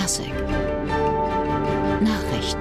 Klassik Nachrichten.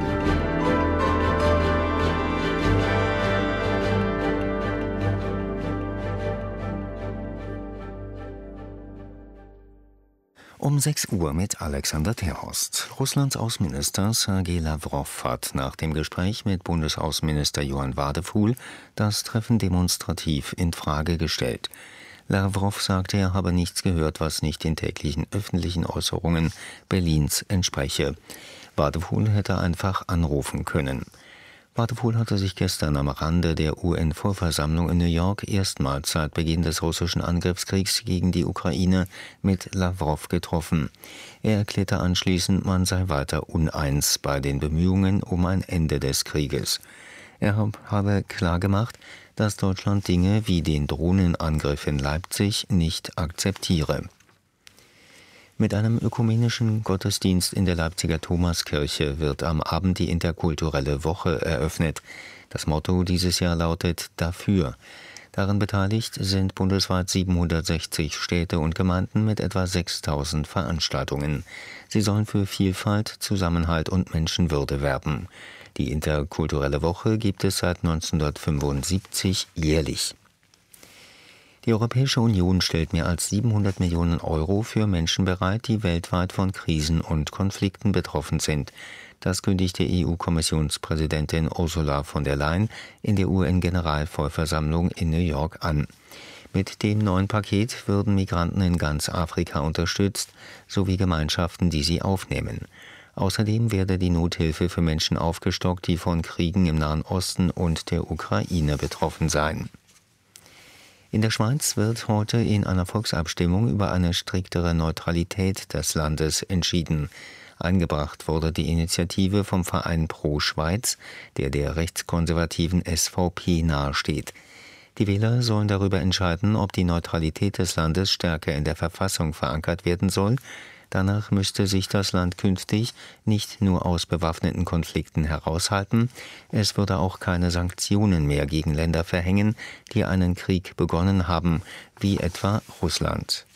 Um 6 Uhr mit Alexander Terhorst. Russlands Außenminister Sergei Lawrow hat nach dem Gespräch mit Bundesaußenminister Johann Wadephul das Treffen demonstrativ in Frage gestellt. Lawrow sagte, er habe nichts gehört, was nicht den täglichen öffentlichen Äußerungen Berlins entspreche. Wadephul hätte einfach anrufen können. Wadephul hatte sich gestern am Rande der UN-Vollversammlung in New York erstmals seit Beginn des russischen Angriffskriegs gegen die Ukraine mit Lawrow getroffen. Er erklärte anschließend, man sei weiter uneins bei den Bemühungen um ein Ende des Krieges. Er habe klargemacht, dass Deutschland Dinge wie den Drohnenangriff in Leipzig nicht akzeptiere. Mit einem ökumenischen Gottesdienst in der Leipziger Thomaskirche wird am Abend die interkulturelle Woche eröffnet. Das Motto dieses Jahr lautet »Dafür«. Daran beteiligt sind bundesweit 760 Städte und Gemeinden mit etwa 6.000 Veranstaltungen. Sie sollen für Vielfalt, Zusammenhalt und Menschenwürde werben. Die interkulturelle Woche gibt es seit 1975 jährlich. Die Europäische Union stellt mehr als 700 Millionen Euro für Menschen bereit, die weltweit von Krisen und Konflikten betroffen sind. Das kündigte EU-Kommissionspräsidentin Ursula von der Leyen in der UN-Generalvollversammlung in New York an. Mit dem neuen Paket würden Migranten in ganz Afrika unterstützt, sowie Gemeinschaften, die sie aufnehmen. Außerdem werde die Nothilfe für Menschen aufgestockt, die von Kriegen im Nahen Osten und der Ukraine betroffen seien. In der Schweiz wird heute in einer Volksabstimmung über eine striktere Neutralität des Landes entschieden. Eingebracht wurde die Initiative vom Verein Pro Schweiz, der rechtskonservativen SVP nahesteht. Die Wähler sollen darüber entscheiden, ob die Neutralität des Landes stärker in der Verfassung verankert werden soll. Danach müsste sich das Land künftig nicht nur aus bewaffneten Konflikten heraushalten, es würde auch keine Sanktionen mehr gegen Länder verhängen, die einen Krieg begonnen haben, wie etwa Russland.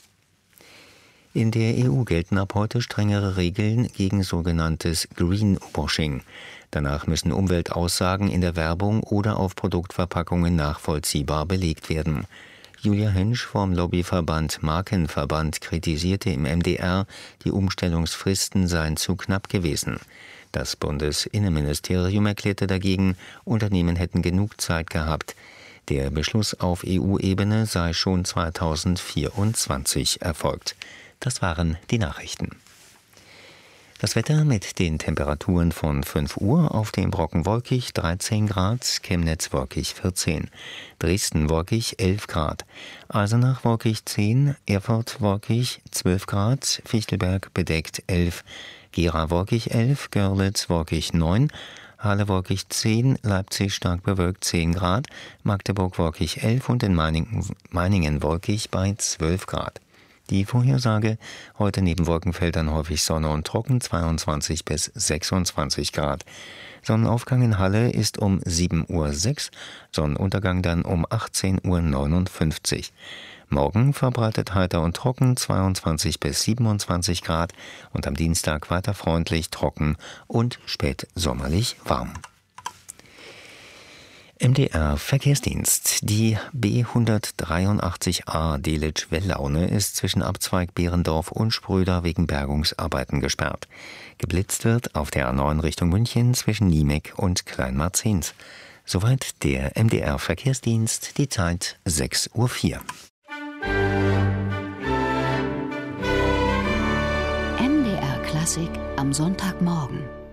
In der EU gelten ab heute strengere Regeln gegen sogenanntes Greenwashing. Danach müssen Umweltaussagen in der Werbung oder auf Produktverpackungen nachvollziehbar belegt werden. Julia Hensch vom Lobbyverband Markenverband kritisierte im MDR, die Umstellungsfristen seien zu knapp gewesen. Das Bundesinnenministerium erklärte dagegen, Unternehmen hätten genug Zeit gehabt. Der Beschluss auf EU-Ebene sei schon 2024 erfolgt. Das waren die Nachrichten. Das Wetter mit den Temperaturen von 5 Uhr: auf dem Brocken wolkig 13 Grad, Chemnitz wolkig 14, Dresden wolkig 11 Grad, Eisenach wolkig 10, Erfurt wolkig 12 Grad, Fichtelberg bedeckt 11, Gera wolkig 11, Görlitz wolkig 9, Halle wolkig 10, Leipzig stark bewölkt 10 Grad, Magdeburg wolkig 11 und in Meiningen wolkig bei 12 Grad. Die Vorhersage: heute neben Wolkenfeldern häufig Sonne und trocken, 22 bis 26 Grad. Sonnenaufgang in Halle ist um 7:06 Uhr, Sonnenuntergang dann um 18:59 Uhr. Morgen verbreitet heiter und trocken, 22 bis 27 Grad und am Dienstag weiter freundlich, trocken und spätsommerlich warm. MDR Verkehrsdienst. Die B183a Delitzsch-Wellaune ist zwischen Abzweig Behrendorf und Spröder wegen Bergungsarbeiten gesperrt. Geblitzt wird auf der A9 Richtung München zwischen Niemeck und Kleinmarzens. Soweit der MDR Verkehrsdienst, die Zeit 6:04 Uhr. MDR Klassik am Sonntagmorgen.